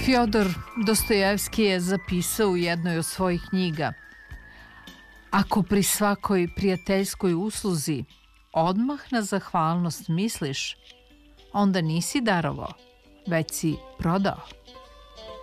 Fjodor Dostojevski je zapisao u jednoj od svojih knjiga: ako pri svakoj prijateljskoj usluzi odmah na zahvalnost misliš, onda nisi darovao, već si prodao.